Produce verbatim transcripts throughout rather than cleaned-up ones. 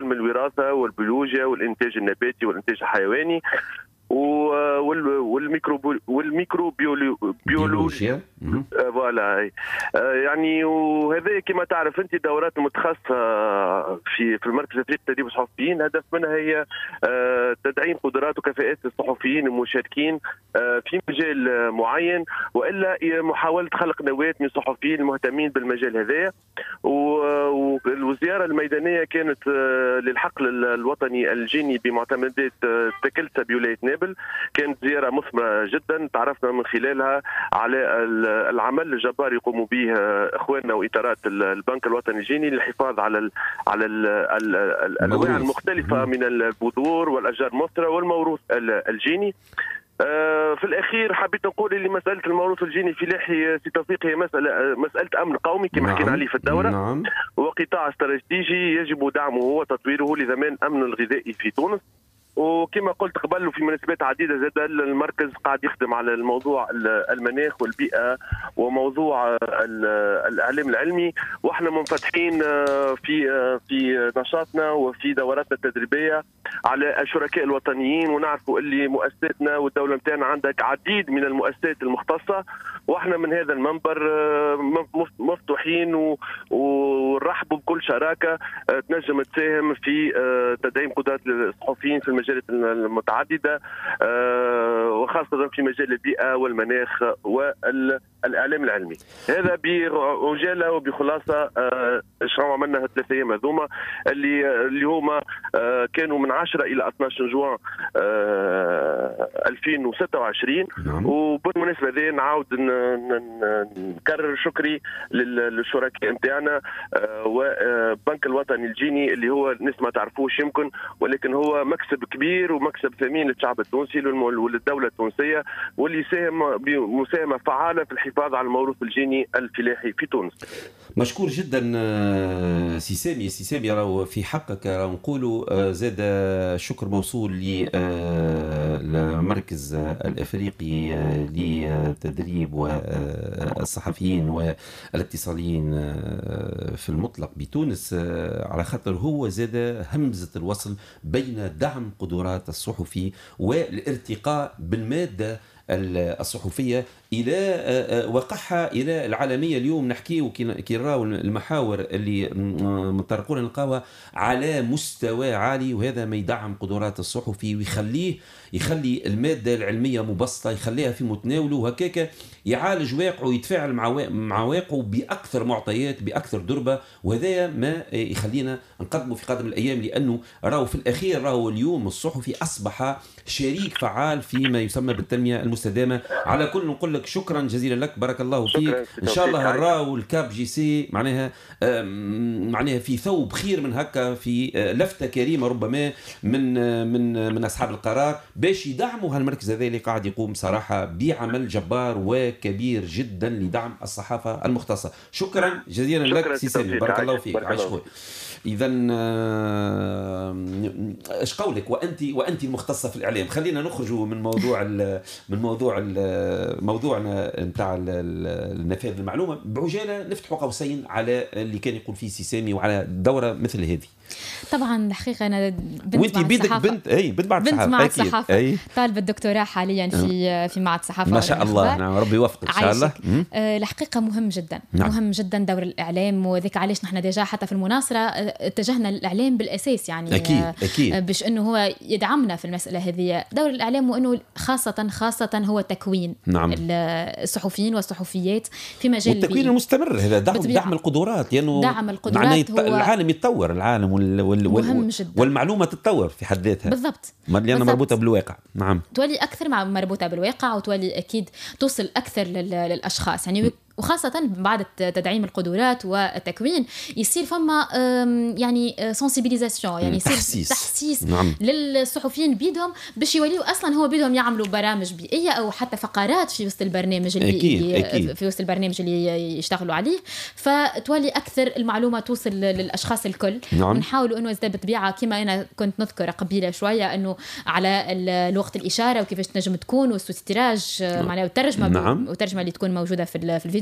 علم الوراثة والبيولوجيا والإنتاج النباتي والإنتاج الحيواني والميكرو والميكروبيولوجيا فوالا. يعني وهذا كما تعرف انت دورات متخصصه في في المركز الافريقي لتدريب الصحفيين، الهدف منها هي تدعيم قدرات وكفاءات الصحفيين المشاركين في مجال معين، والا محاوله خلق نواه من الصحفيين المهتمين بالمجال هذايا. والزياره الميدانيه كانت للحقل الوطني الجيني بمعتمدات تكلسة بولايه نابل، كانت زياره مثمره جدا، تعرفنا من خلالها على العمل الجبار يقوم به اخواننا واطارات البنك الوطني الجيني للحفاظ على ال على ال الانواع المختلفه من البذور والاشجار المثمره والموروث الجيني. في الاخير حبيت نقول اللي مساله الموروث الجيني الفلاحي سي توفيق هي مساله مساله امن قومي كما حكينا عليه في الدوره، نعم. وقطاع استراتيجي يجب دعمه وتطويره لضمان امن الغذائي في تونس. وكما قلت قبل وفي مناسبات عديده زاد المركز قاعد يخدم على الموضوع المناخ والبيئه وموضوع الاعلام العلمي، واحنا منفتحين في في نشاطنا وفي دوراتنا التدريبيه على الشركاء الوطنيين، ونعرفوا اللي مؤسساتنا والدوله نتاعنا عندك عديد من المؤسسات المختصه، واحنا من هذا المنبر مفتوحين ونرحبوا بكل شراكه تنجم تساهم في تدعيم قدرات الصحفيين في المجالات المتعدده وخاصه في مجال البيئه والمناخ والاعلام العلمي. هذا بعجاله وبخلاصه شنو عملنا هالثلاث ايام هذوما اللي اللي هما كانوا من عشرة الى اثناش جوان ألفين وستة وعشرين. نعم. وبالمناسبه ذي نعاود نكرر شكري للشركاء نتاعنا وبنك الوطني الجيني اللي هو الناس ما تعرفوش يمكن، ولكن هو مكسب كبير ومكسب ثمين للشعب التونسي وللدوله التونسيه، واللي ساهم بمساهمه فعاله في الحفاظ على الموروث الجيني الفلاحي في تونس. مشكور جدا سي سامي. سي سامي راهو في حقك راهو نقولوا زاد شكر موصول للمركز الافريقي لتدريب والصحفيين والاتصاليين في المطلق بتونس، على خاطر هو زاد همزه الوصل بين دعم قدرات الصحفي والارتقاء بالماده الصحفية إلى وقعها إلى العالمية. اليوم نحكي كي نراو المحاور اللي متطرقون نلقاوها على مستوى عالي، وهذا ما يدعم قدرات الصحفي ويخليه يخلي المادة العلمية مبسطة، يخليها في متناوله، وهكاك يعالج واقعه ويتفاعل مع مع واقعه بأكثر معطيات بأكثر دربة. وهذا ما يخلينا نقدمه في قادم الأيام، لأنه راهو في الأخير راهو اليوم الصحفي أصبح شريك فعال فيما يسمى بالتنمية المستدامة. على كل نقول لك شكرا جزيلا لك، بارك الله فيك. إن شاء الله نراو الكاب جي سي معناها معناها في ثوب خير من هكا، في لفتة كريمة ربما من من من أصحاب القرار باش يدعموا هالمركز هذا اللي قاعد يقوم صراحة بعمل جبار وكبير جدا لدعم الصحافة المختصة. شكرا جزيلا لك سي سامي، بارك الله فيك. عايش خويا. إذا ايش قولك وانت وانت المختصه في الاعلام؟ خلينا نخرجوا من موضوع من موضوع موضوعنا نتاع النفاذ المعلومه بعجاله، نفتحوا قوسين على اللي كان يقول فيه سي سامي وعلى دوره مثل هذه. طبعا الحقيقه انا بنت وانت بنت بنت اي بنت معهد بنت معهد الصحافه، أي. طالبه الدكتوراه حاليا في في معهد الصحافه ما شاء الله. نعم ربي يوفقك ان شاء الله. آه الحقيقه مهم جدا. نعم. مهم جدا دور الاعلام، وذيك علاش نحن ديجا حتى في المناصره اتجهنا للاعلام بالاساس، يعني اكيد اكيد باش انه هو يدعمنا في المساله هذه. دور الاعلام وانه خاصه خاصه هو تكوين نعم. الصحفيين والصحفيات في مجال التكوين المستمر. هذا دعم, دعم القدرات، لانه يعني دعم القدرات هو العالم يتطور، العالم وال... وال... وال... والمعلومه تتطور في حد ذاتها. بالضبط، لأنها مربوطه بالواقع. نعم، تولي اكثر مع مربوطه بالواقع، وتولي اكيد توصل اكثر للاشخاص يعني، وخاصة بعد تدعيم القدرات والتكوين يصير فما يعني سنسيبيليزاسيون، يعني يصير تحسيس, تحسيس نعم. للصحفيين بيدهم باش يوليوا أصلا هو بيدهم يعملوا برامج بيئية أو حتى فقرات في وسط البرنامج اللي أكيد. أكيد. في وسط البرنامج اللي يشتغلوا عليه، فتولي أكثر المعلومة توصل للأشخاص الكل. نعم. ونحاولوا إنه إذا بالطبيعة كما أنا كنت نذكر قبيلة شوية إنه على لغة الإشارة وكيفاش تنجم تكون والسوتيراج معناه والترجمة. نعم. والترجمة اللي تكون موجودة في الفيديو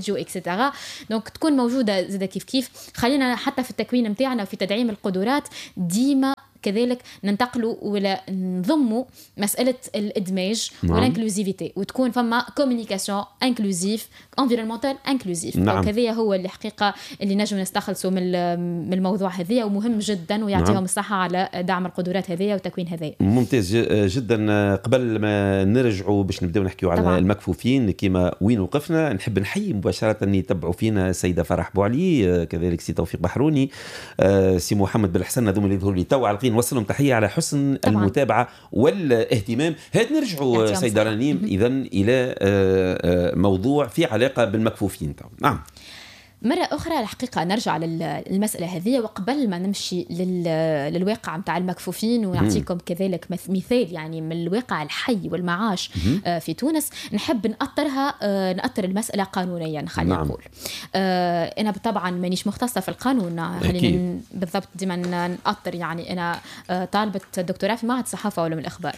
اوديو اكسترا. دونك تكون موجوده زاده كيف كيف. خلينا حتى في التكوين نتاعنا في تدعيم القدرات ديما كذلك ننتقلوا ولا نضموا مسألة الإدماج نعم. والانكلوزيفيتي وتكون فما كوميونيكاسيون انكلوزيف انفيرونمنتال انكلوزيف نعم. هذا هو الحقيقة اللي نجم نستخلصوا من من الموضوع هذا ومهم جدا ويعطيهم نعم. الصحة على دعم القدرات هذه وتكوين هذه. ممتاز جدا. قبل ما نرجعوا باش نبداو نحكيوا على طبعا. المكفوفين كما وين وقفنا نحب نحيي مباشرة أن يتبعوا فينا سيدة فرح بوعلي كذلك سي توفيق بحروني سي محمد بالحسن هذوما اللي يظهروا لي تو على نوصلهم تحية على حسن طبعا. المتابعة والاهتمام. هات نرجعوا سيدة رنيم إذن إلى موضوع في علاقة بالمكفوفين. نعم مرة أخرى الحقيقة نرجع للمسألة هذه وقبل ما نمشي للواقع متاع المكفوفين ونعطيكم كذلك مثال يعني من الواقع الحي والمعاش في تونس نحب نأطرها نأطر المسألة قانونيا خلينا نعم. نقول أنا طبعا مانيش مختصة في القانون خلينا بالضبط ديما نأطر يعني أنا طالبة دكتوراه في معهد الصحافة وعلوم الإخبار.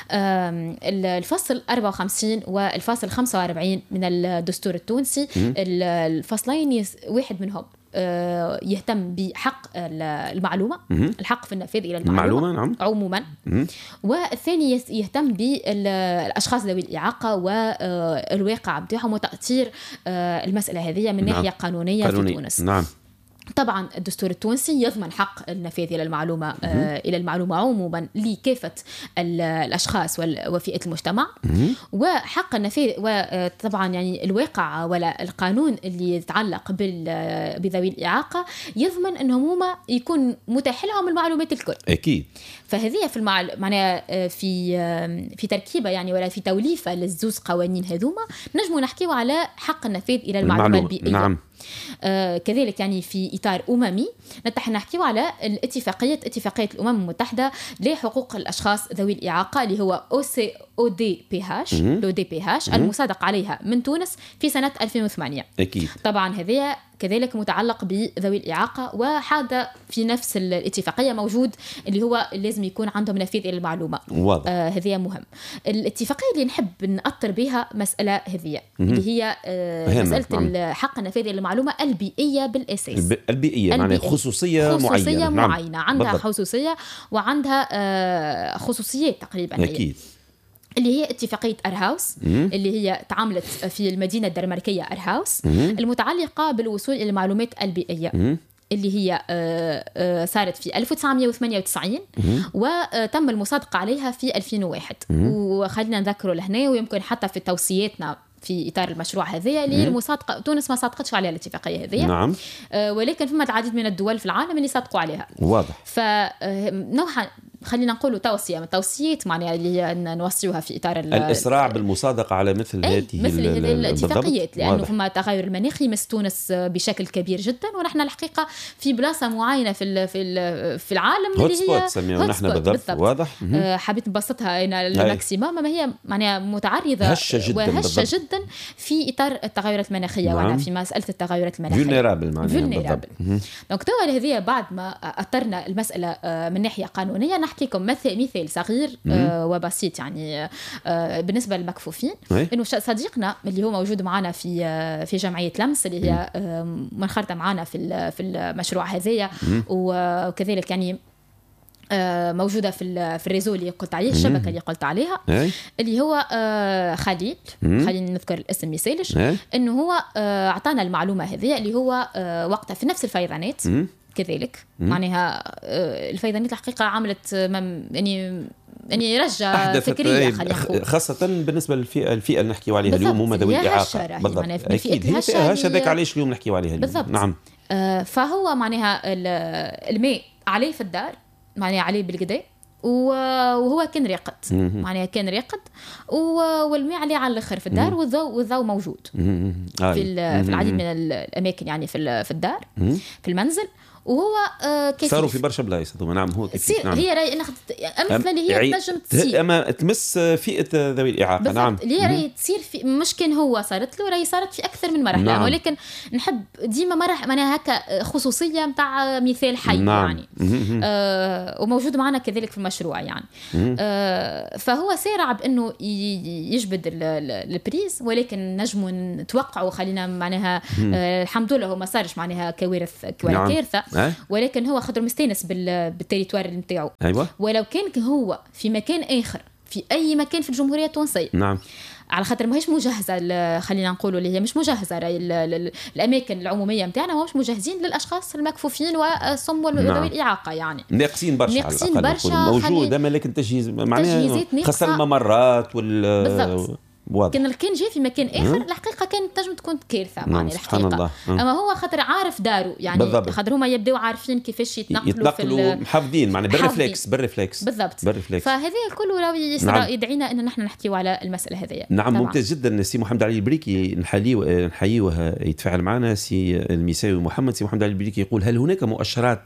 الفصل أربعة وخمسين والفصل خمسة وأربعين من الدستور التونسي الفصلين واحد منهم يهتم بحق المعلومة الحق في النفاذ إلى المعلومة نعم. عموما والثاني يهتم بالأشخاص ذوي الإعاقة والواقع بتاعهم وتأثير المسألة هذه من ناحية نعم. قانونية قانوني. في تونس نعم. طبعا الدستور التونسي يضمن حق النفاذ إلى المعلومة آه إلى المعلومة عموما لكافة الأشخاص وفئة المجتمع وحق النفاذ. وطبعا يعني الواقع ولا القانون اللي يتعلق بذوي الإعاقة يضمن أنهم هما يكون متاح لهم المعلومات الكل أكيد. فهذه في المعل... معناها في في تركيبة يعني ولا في توليفة للزوز قوانين هذوما نجمو نحكيو على حق النفاذ إلى المعلومة المعلوم. البيئية نعم. آه كذلك يعني في إطار أممي نتح نحكيو على الاتفاقية اتفاقية الأمم المتحدة لحقوق الأشخاص ذوي الإعاقة اللي هو أو سي أو دي بي إتش لو دي بي إتش المصادق عليها من تونس في سنة ألفين وثمانية. أكيد. طبعا هذه كذلك متعلق بذوي الإعاقة وهذا في نفس الاتفاقية موجود اللي هو لازم يكون عندهم نفاذ إلى المعلومة واضح. آه هذه مهم. الاتفاقية اللي نحب نأطر بها مسألة هذه اللي هي آه مسألة حق النفاذ إلى المعلومة البيئية بالأساس البيئية معناها خصوصية, خصوصية معينة, معينة. نعم. عندها بالضبط. خصوصية وعندها آه خصوصيات تقريبا أكيد. اللي هي اتفاقية أرهاوس اللي هي تعاملت في المدينة الدنماركية أرهاوس المتعلقة بالوصول إلى المعلومات البيئية اللي هي صارت في ألف وتسعمائة وثمانية وتسعين وتم المصادقة عليها في ألفين وواحد. وخلينا نذكره لهنا ويمكن حتى في توصياتنا في إطار المشروع هذه اللي المصادقة تونس ما صادقتش عليها الاتفاقية هذه نعم. آه ولكن فما العديد من الدول في العالم اللي صادقوا عليها واضح. فنوحا خلينا نقول توصية من التوصيات معناها اللي نوصيوها في إطار الإسراع بالمصادقة على مثل هذه مثل هذه الاتفاقيات لأنه فما التغير المناخي يمس تونس بشكل كبير جدا ونحن الحقيقة في بلاصة معينة في في في العالم اللي هي سميوها نحن بالضبط. واضح. آه حبيت نبسطها هنا الماكسيموم ما هي معناها متعرضة هشة جدا وهشة جدا في إطار التغيرات المناخية نعم. ولا في مسألة التغيرات المناخية فولنرابل معناها دونك توا هذه بعد ما أطرنا المسألة من ناحية قانونية نحكيكم مثل مثال صغير آه وبسيط يعني آه بالنسبة للمكفوفين إنه صديقنا اللي هو موجود معنا في آه في جمعية لمس اللي هي آه منخرطة معنا في في المشروع هذايا وكذلك يعني موجودة في في الريزو اللي قلت عليه الشبكة اللي قلت عليها اللي هو خليل خلينا نذكر الاسم مثالش إنه هو أعطانا المعلومة هذه اللي هو وقتها في نفس الفيضانات كذلك معناها الفيضانات الحقيقة عملت يعني يعني رجع فكرية خلينا نقول خاصة بالنسبة للفئة الفئة اللي نحكيو عليها اليوم هم ذوي الإعاقة بالضبط أكيد هي هشة ذاك علاش اليوم نحكيو عليها بالضبط. نعم آه فهو معناها الماء عليه في الدار معناها عليه بالقداء وهو كان راقد معناها كان راقد والماء عليه على الاخر في الدار والضوء والضوء موجود في في العديد من الاماكن يعني في في الدار في المنزل وهو آه كيف صاروا في برشا بلايص هذوما. نعم هو كيف نعم. هي راهي امثله اللي هي تنجم تصير اما تمس فئه ذوي الاعاقه. نعم اللي هي راهي تصير في مش كان هو صارت له راهي صارت في اكثر من مرحله. نعم. ولكن نحب ديما مرح معناها هكا خصوصيه نتاع مثال حي. نعم. يعني آه وموجود معنا كذلك في المشروع يعني آه فهو سارع بانه يجبد البريز ولكن نجموا نتوقعوا خلينا معناها آه الحمد لله هو ما صارش معناها كوارث كارثه. نعم. ولكن هو خاطر مستانس بالتريتوار نتاعو. أيوة. ولو كان هو في مكان اخر في اي مكان في الجمهوريه التونسيه. نعم. على خاطر ماهيش مجهزه خلينا نقولوا اللي هي مش مجهزه الاماكن العموميه نتاعنا مش مجهزين للاشخاص المكفوفين والصم وذوي الاعاقه يعني ناقصين برشا ناقصين برشا موجوده ما لكن تجهيز معناها خاصه الممرات وال بالضبط. كان كان جاي في مكان اخر الحقيقه كانت تنجم تكون كارثه معناها الحقيقه. اما هو خاطر عارف دارو يعني بالضبط. خاطر هما يبداو عارفين كيفاش يتنقلوا, يتنقلوا في محافظين معناها بالرفلكس بالرفلكس بالضبط بالرفلكس. فهذا الكل راهي نعم. يدعينا ان نحن نحكيو على المساله هذه. نعم طبعا. ممتاز جدا. سي محمد علي البريكي نحييه نحييه يتفاعل معنا. سي المساوي محمد سي محمد علي البريكي يقول هل هناك مؤشرات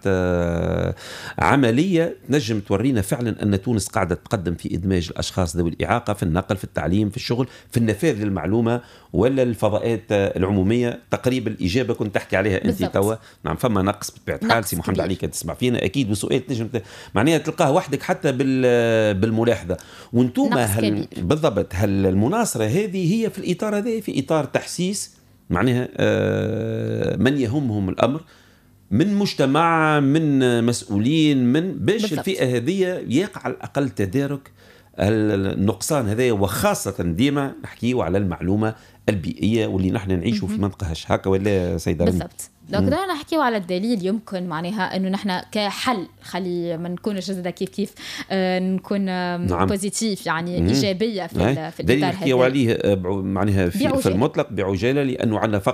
عمليه تنجم تورينا فعلا ان تونس قاعده تقدم في ادماج الاشخاص ذوي الاعاقه في النقل في التعليم في الشغل في النفاذ للمعلومة ولا الفضاءات العمومية؟ تقريبا الإجابة كنت تحكي عليها أنت توا. نعم فما نقص بطبيعة الحال. سي محمد علي كانت تسمع فينا أكيد وسؤال تنجم معناها تلقاه وحدك حتى بالملاحظة وانتم هل بالضبط هل المناصرة هذه هي في الإطار هذا في إطار تحسيس معناها من يهمهم الأمر من مجتمع من مسؤولين من باش الفئة هذه يقع على الأقل تدارك النقصان هذا وخاصة ديما نحكيه على المعلومة البيئية واللي نحن نعيشه في منطقة هكا ولا سيدة بالضبط. لو كنا نحكيو على الدليل يمكن معناها انه نحن كحل خلي ما نكونش زاده كيف كيف آه نكون نعم. بوزيتيف يعني مم. ايجابيه في في الاطار هذا. دليل نحكيو عليه معناها في, في المطلق بعجاله لانه عندنا